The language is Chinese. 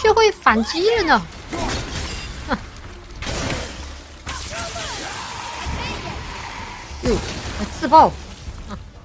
学会反击了呢。哼，哟，自爆！